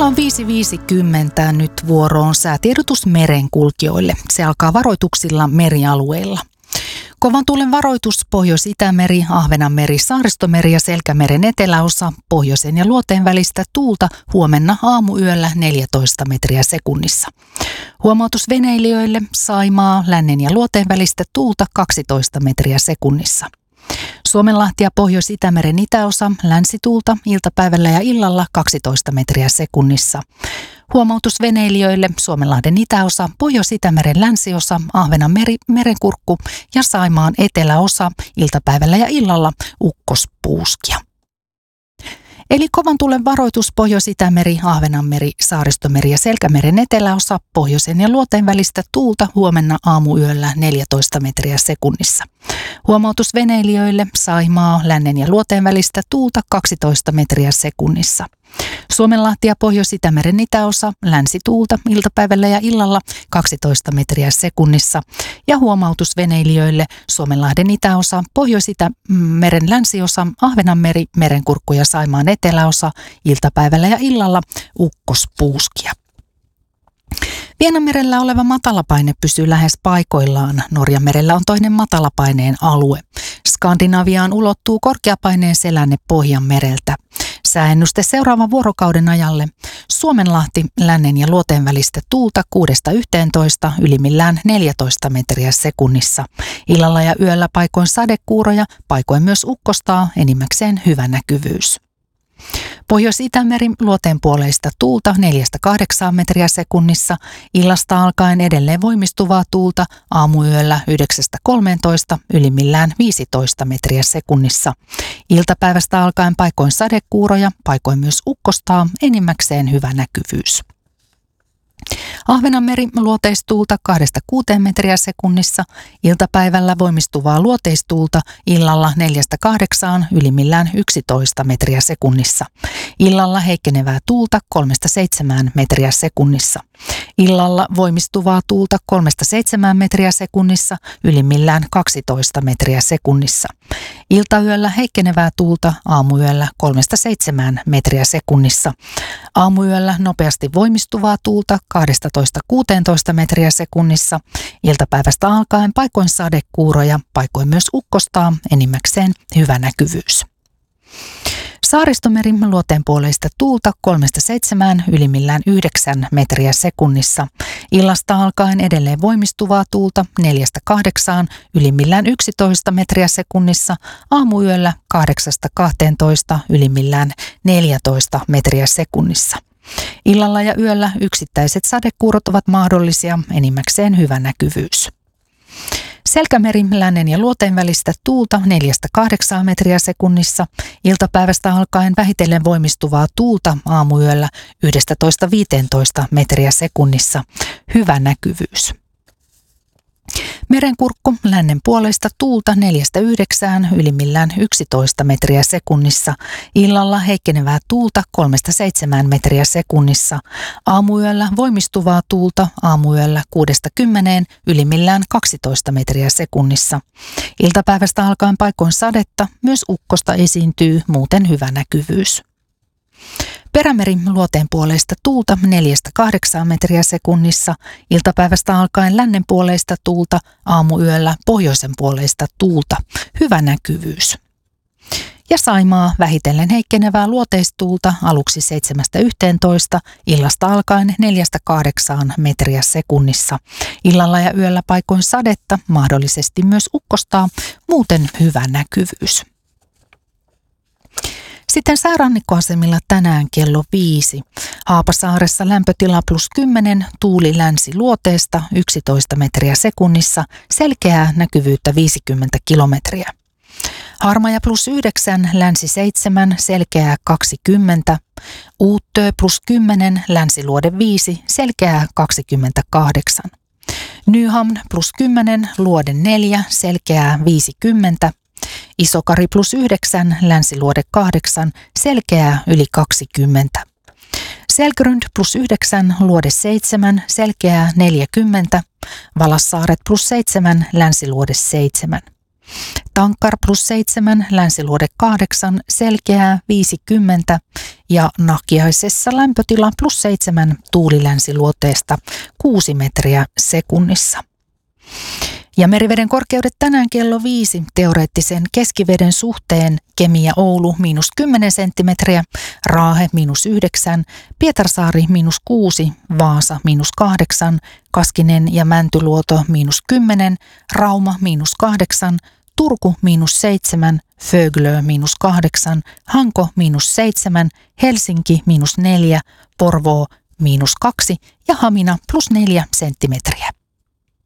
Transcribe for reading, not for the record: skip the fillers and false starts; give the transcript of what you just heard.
Kello on 5.50, nyt vuoro on säätiedotus merenkulkijoille. Se alkaa varoituksilla merialueilla. Kovan tuulen varoitus Pohjois-Itämeri, Ahvenanmeri, Saaristomeri ja Selkämeren eteläosa, pohjoisen ja luoteen välistä tuulta huomenna aamuyöllä 14 metriä sekunnissa. Huomautus veneilijöille Saimaa, lännen ja luoteen välistä tuulta 12 metriä sekunnissa. Suomenlahti ja Pohjois-Itämeren itäosa, länsituulta iltapäivällä ja illalla 12 metriä sekunnissa. Huomautus veneilijöille Suomenlahden itäosa, Pohjois-Itämeren länsiosa, Ahvenanmeri, merenkurkku ja Saimaan eteläosa iltapäivällä ja illalla ukkospuuskia. Eli kovan tuulen varoitus Pohjois-Itämeri, Ahvenanmeri, Saaristomeri ja Selkämeren eteläosa, pohjoisen ja luoteen välistä tuulta huomenna aamuyöllä 14 metriä sekunnissa. Huomautus veneilijöille Saimaa, lännen ja luoteen välistä tuulta 12 metriä sekunnissa. Suomenlahti ja Pohjois-Itämeren itäosa, länsituulta iltapäivällä ja illalla 12 metriä sekunnissa. Ja huomautus veneilijöille Suomenlahden itäosa, Pohjois-Itämeren länsiosa, Ahvenanmeri, merenkurkku ja Saimaan eteläosa iltapäivällä ja illalla ukkospuuskia. Vienanmerellä oleva matalapaine pysyy lähes paikoillaan. Norjanmerellä on toinen matalapaineen alue. Skandinaviaan ulottuu korkeapaineen selänne Pohjanmereltä. Sääennuste seuraavan vuorokauden ajalle. Suomenlahti, lännen ja luoteen välistä tuulta 6–11, ylimmillään 14 metriä sekunnissa. Illalla ja yöllä paikoin sadekuuroja, paikoin myös ukkostaa, enimmäkseen hyvä näkyvyys. Pohjois-Itämeri luoteen puoleista tuulta 4–8 metriä sekunnissa, illasta alkaen edelleen voimistuvaa tuulta, aamuyöllä 9–13, ylimmillään 15 metriä sekunnissa. Iltapäivästä alkaen paikoin sadekuuroja, paikoin myös ukkostaa, enimmäkseen hyvä näkyvyys. Ahvenanmeri luoteistuulta 2–6 metriä sekunnissa, iltapäivällä voimistuvaa luoteistuulta, illalla 4–8, ylimmillään 11 metriä sekunnissa. Illalla heikkenevää tuulta 3–7 metriä sekunnissa. Illalla voimistuvaa tuulta 3–7 metriä sekunnissa, ylimmillään 12 metriä sekunnissa. Iltayöllä heikkenevää tuulta, aamuyöllä 3–7 metriä sekunnissa. Aamuyöllä nopeasti voimistuvaa tuulta 12–16 metriä sekunnissa. Iltapäivästä alkaen paikoin sadekuuroja, paikoin myös ukkostaa, enimmäkseen hyvä näkyvyys. Saaristomeri luoteen puoleista tuulta 3–7, ylimmillään 9 metriä sekunnissa. Illasta alkaen edelleen voimistuvaa tuulta 4–8, ylimmillään 11 metriä sekunnissa. Aamuyöllä 8–12, ylimmillään 14 metriä sekunnissa. Illalla ja yöllä yksittäiset sadekuurot ovat mahdollisia, enimmäkseen hyvä näkyvyys. Selkämeri lännen ja luoteen välistä tuulta 4–8 metriä sekunnissa. Iltapäivästä alkaen vähitellen voimistuvaa tuulta aamuyöllä 11–15 metriä sekunnissa. Hyvä näkyvyys. Merenkurkku lännen puolesta tuulta 4–9, ylimmillään 11 metriä sekunnissa. Illalla heikkenevää tuulta 3–7 metriä sekunnissa. Aamuyöllä voimistuvaa tuulta, aamuyöllä 6–10, ylimmillään 12 metriä sekunnissa. Iltapäivästä alkaen paikoin sadetta, myös ukkosta esiintyy, muuten hyvä näkyvyys. Perämeri luoteen puoleista tuulta 4–8 metriä sekunnissa, iltapäivästä alkaen lännen puoleista tuulta, aamuyöllä pohjoisen puoleista tuulta, hyvä näkyvyys. Ja Saimaa vähitellen heikkenevää luoteistuulta aluksi 7–11, illasta alkaen 4–8 metriä sekunnissa. Illalla ja yöllä paikoin sadetta, mahdollisesti myös ukkostaa, muuten hyvä näkyvyys. Sitten säärannikkoasemilla tänään kello 5. Haapasaaressa lämpötila +10, tuuli länsi-luoteesta 11 metriä sekunnissa, selkeää näkyvyyttä 50 kilometriä. Harmaja +9, länsi 7, selkeää 20. Uuttöö +10, länsiluode 5, selkeää 28. Nyhamn +10, luode 4, selkeää 50. Isokari +9, länsiluode 8, selkeää yli 20. Selgrund +9, luode 7, selkeää 40. Valassaaret +7, länsiluode 7. Tankkar +7, Länsiluode 8, Selkeää 50 ja Nakiaisessa lämpötila +7, tuuli Länsiluoteesta 6 metriä sekunnissa. Ja meriveden korkeudet tänään kello 5 teoreettisen keskiveden suhteen: Kemi ja Oulu -10 senttimetriä, Raahe -9, Pietarsaari -6, Vaasa -8, Kaskinen ja Mäntyluoto -10, Rauma -8, Turku -7, Föglö -8, Hanko -7, Helsinki -4, Porvoo -2 ja Hamina +4 senttimetriä.